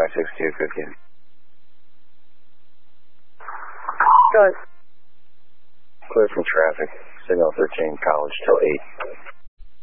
56250. Good. Clear from traffic. Signal 13, college till 8.